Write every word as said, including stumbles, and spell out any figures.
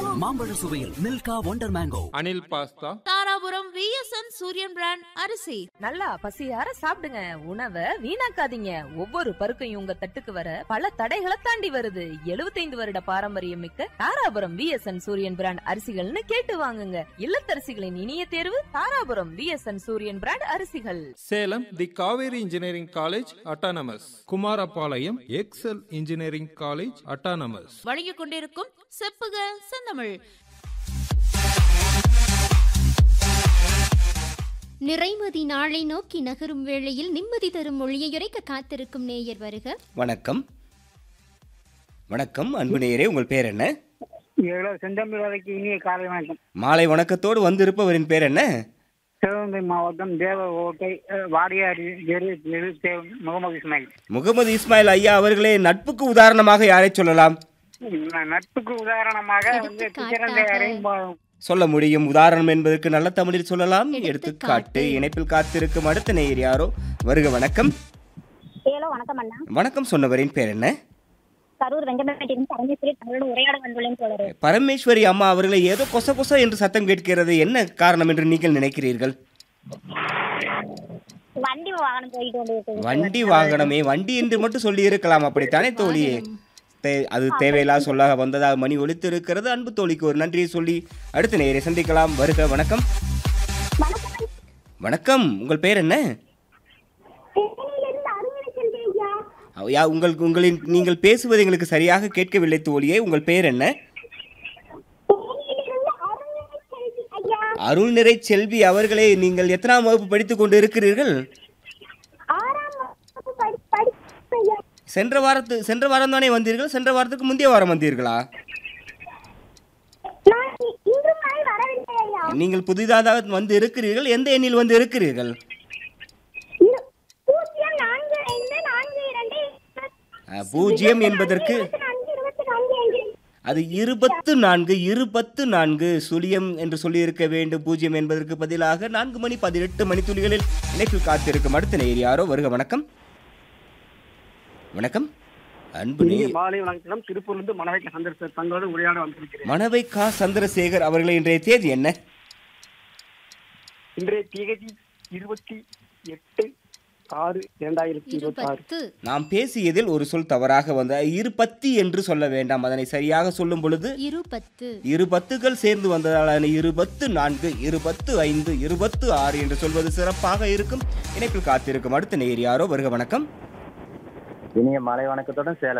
மாம்பழ சுவையில் Milkha wonder mango. Anil pasta. Dharapuram VSN சூரியன் பிராண்ட் அரிசி. நல்லா பசியார சாப்பிடுங்க, உணவை வீணாக்காதீங்க. ஒவ்வொரு பருக்கையும் உங்க தட்டுக்கு வர பல தடைகளை தாண்டி வருது. எழுபத்தைந்து வருட பாரம்பரியம் மிக்க தாராபுரம் விஎஸ்என் சூரியன் பிராண்ட் அரிசிகள்னு கேட்டு வாங்குங்க. இல்லத்தரசிகளின் இனிய தேர்வு தாராபுரம் விஎஸ்என் சூரியன் பிராண்ட் அரிசிகள். சேலம் தி Kaveri engineering college autonomous. Kumarapalayam XL engineering college autonomous. வழங்கிக் கொண்டிருக்கும் செப்புக செந்தமிழ். நிறைமதி நாளை நோக்கி நகரும் வேளையில் நிம்மதி தரும் மொழியையுரைக்க காத்திருக்கும் நேயர் வருக. வணக்கம். வணக்கம் அன்பு நேயரே, உங்கள் பேர் என்ன? செந்தமிழ் வரைக்கும் இனிய காலை வணக்கம். மாலை வணக்கத்தோடு வந்திருப்பவரின் பேர் என்ன? சிவகங்கை மாவட்டம் தேவகோட்டை வாடியாடி முகமது இஸ்மாயில். முகமது இஸ்மாயில் ஐயா அவர்களே, நட்புக்கு உதாரணமாக யாரை சொல்லலாம்? நட்புக்கு உதாரணமாக வந்து சொல்ல முடியும். உதாரணம் என்பதற்கு நல்ல தமிழில் சொல்லலாம். எடுத்துக்காட்டு. இணைப்பில் காத்திருக்கும் அடுத்த நேயர் யாரோ வருக. வணக்கம். வணக்கம் அண்ணா. வணக்கம். சொன்னவரின் பேர் என்ன? கரூர் வெங்கமேட்டிலிருந்து பரமேஸ்வரி தங்களோட உரையாட வந்துள்ளேன் தோழரே. பரமேஸ்வரி அம்மா அவர்களை ஏதோ கொச கொச என்று சத்தம் கேட்கிறது. என்ன காரணம் என்று நீங்கள் நினைக்கிறீர்கள்? வண்டி வாகனம் போயிட்டு வந்து. வண்டி வாகனமே வண்டி என்று மட்டும் சொல்லி இருக்கலாம், அப்படித்தானே தோழியே? அது தேவையில்லாத சொல்லாக வந்ததாக மணி ஒலித்து இருக்கிறது. அன்பு தோழிக்கு ஒரு நன்றியை சொல்லி அடுத்த நேரை சந்திக்கலாம். வருக. வணக்கம். வணக்கம். உங்கள் பேர் என்ன? உங்கள் உங்களின் நீங்கள் பேசுவது எங்களுக்கு சரியாக கேட்கவில்லை தோழியே. உங்கள் பேர் என்ன? அருள்நிறை செல்வி அவர்களே, நீங்கள் எத்தனாம் வகுப்பு படித்துக் கொண்டு இருக்கிறீர்கள்? சென்ற வாரத்து சென்ற வாரம் தானே வந்தீர்கள்? சென்ற வாரத்துக்கு முந்தைய வாரம் வந்தீர்களா? நீங்கள் புதிதாக வந்து இருக்கிறீர்கள். எந்த எண்ணில் வந்து இருக்கிறீர்கள்? பூஜ்ஜியம் என்பதற்கு அது இருபத்து நான்கு இருபத்து நான்கு சுழியம் என்று சொல்லி இருக்க வேண்டும். பூஜ்ஜியம் என்பதற்கு பதிலாக நான்கு மணி பதினெட்டு மணித்துளிகளில் இணைப்பில் காத்திருக்கும் அடுத்த நேயர் யாரோ வருக. வணக்கம். வணக்கம். அன்பு மாலை வணக்கம். திருப்பூர்லிருந்து மணவை கா சந்திரசேகர் தங்களோடு உரையாட வந்திருக்கிறேன். மணவை கா சந்திரசேகர் அவர்களே, இன்றைய தேதி என்ன? இன்றைய தேதி இருபத்தி எட்டு ஆறு இரண்டாயிரத்தி இருபத்தி ஆறு. நாம் பேசியதில் ஒரு சொல் தவறாக வந்த இருபத்தி என்று சொல்ல வேண்டாம். அதனை சரியாக சொல்லும் பொழுது இருபத்து இரு பத்துகள் சேர்ந்து வந்ததால் இருபத்து நான்கு இருபத்து ஐந்து இருபத்து ஆறு என்று சொல்வது சிறப்பாக இருக்கும். இணைப்பில் காத்திருக்கும் அடுத்த நேயர் யாரோ வருக. வணக்கம். இனிய மாலை வணக்கத்துடன் சேலம்